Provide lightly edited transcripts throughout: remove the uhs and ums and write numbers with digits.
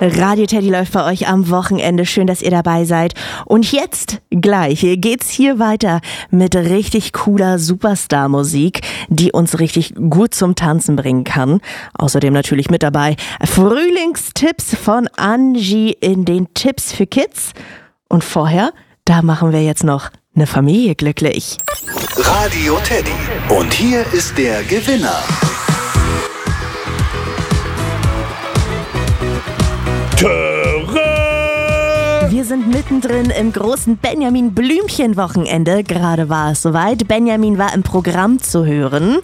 Radio Teddy läuft bei euch am Wochenende. Schön, dass ihr dabei seid. Und jetzt gleich geht's hier weiter mit richtig cooler Superstar-Musik, die uns richtig gut zum Tanzen bringen kann. Außerdem natürlich mit dabei Frühlingstipps von Angie in den Tipps für Kids. Und vorher, da machen wir jetzt noch eine Familie glücklich. Radio Teddy. Und hier ist der Gewinner. Wir sind mittendrin im großen Benjamin Blümchen-Wochenende. Gerade war es soweit. Benjamin war im Programm zu hören.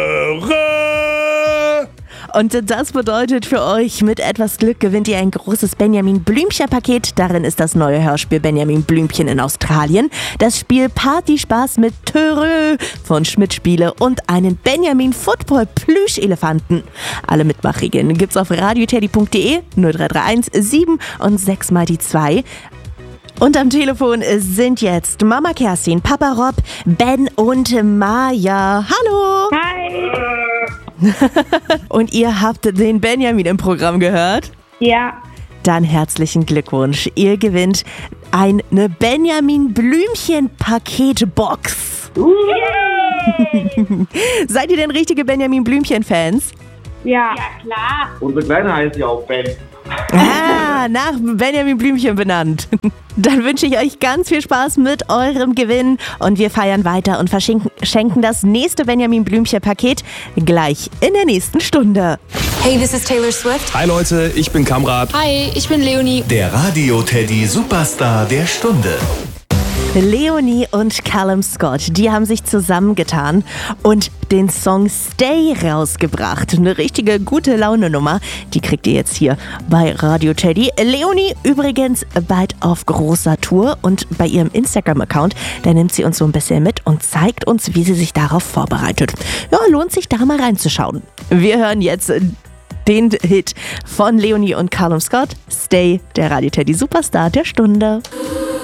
Und das bedeutet für euch, mit etwas Glück gewinnt ihr ein großes Benjamin Blümchen-Paket. Darin ist das neue Hörspiel Benjamin Blümchen in Australien, das Spiel Partyspaß mit Törö von Schmidt Spiele und einen Benjamin Football Plüschelefanten. Alle Mitmachregeln gibt's auf radioteddy.de 0331 7 und 6 mal die 2. Und am Telefon sind jetzt Mama Kerstin, Papa Rob, Ben und Maja. Hallo! Hi! Und ihr habt den Benjamin im Programm gehört? Ja. Dann herzlichen Glückwunsch. Ihr gewinnt eine Benjamin Blümchen Paketbox. Seid ihr denn richtige Benjamin Blümchen Fans? Ja, klar. Unsere Kleine heißt ja auch Ben. Ah, nach Benjamin Blümchen benannt. Dann wünsche ich euch ganz viel Spaß mit eurem Gewinn und wir feiern weiter und schenken das nächste Benjamin Blümchen Paket gleich in der nächsten Stunde. Hey, this is Taylor Swift. Hi Leute, ich bin Kamrat. Hi, ich bin Leonie. Der Radio Teddy Superstar der Stunde. Leonie und Callum Scott, die haben sich zusammengetan und den Song Stay rausgebracht. Eine richtige gute Laune-Nummer, die kriegt ihr jetzt hier bei Radio Teddy. Leonie übrigens bald auf großer Tour und bei ihrem Instagram-Account, da nimmt sie uns so ein bisschen mit und zeigt uns, wie sie sich darauf vorbereitet. Ja, lohnt sich da mal reinzuschauen. Wir hören jetzt den Hit von Leonie und Callum Scott, Stay, der Radio Teddy Superstar der Stunde.